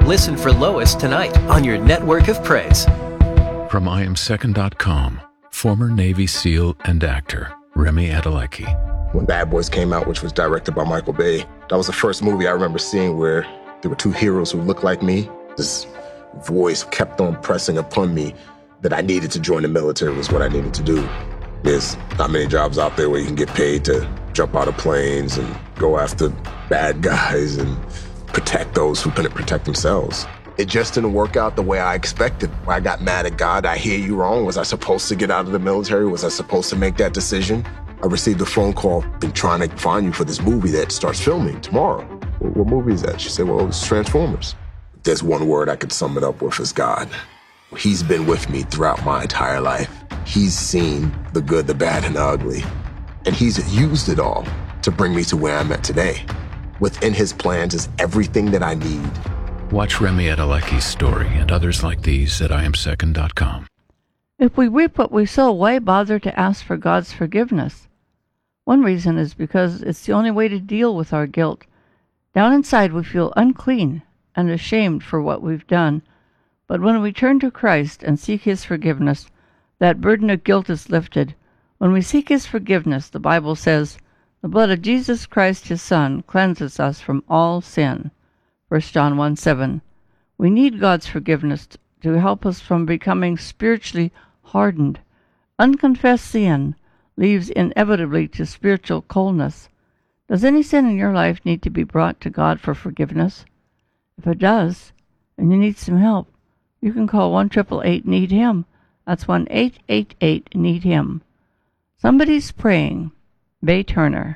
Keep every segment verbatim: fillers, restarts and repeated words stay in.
Listen for Lois tonight on your network of praise. From I am second dot com, former Navy SEAL and actor Remy Adeleke. When Bad Boys came out, which was directed by Michael Bay, that was the first movie I remember seeing where there were two heroes who looked like me. This voice kept on pressing upon me that I needed to join the military was what I needed to do. There's not many jobs out there where you can get paid to jump out of planes and go after bad guys and protect those who couldn't protect themselves. It just didn't work out the way I expected. I got mad at God. I hear you wrong. Was I supposed to get out of the military? Was I supposed to make that decision? I received a phone call. Been trying to find you for this movie that starts filming tomorrow. What, what movie is that? She said, well, it's Transformers. There's one word I could sum it up with, is God. He's been with me throughout my entire life. He's seen the good, the bad, and the ugly. And he's used it all to bring me to where I'm at today. Within his plans is everything that I need. Watch Remy Adeleke's story and others like these at I am second dot com. If we reap what we sow, why bother to ask for God's forgiveness? One reason is because it's the only way to deal with our guilt. Down inside we feel unclean and ashamed for what we've done. But when we turn to Christ and seek his forgiveness, that burden of guilt is lifted. When we seek his forgiveness, the Bible says, the blood of Jesus Christ, his Son, cleanses us from all sin. First John one seven. We need God's forgiveness to help us from becoming spiritually hardened. Unconfessed sin leads inevitably to spiritual coldness. Does any sin in your life need to be brought to God for forgiveness? If it does, and you need some help, you can call one eight eight eight need him. That's one eight eight eight need him. Somebody's praying. Bay Turner.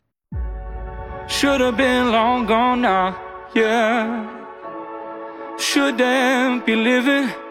Should have been long gone now, yeah. Shouldn't be living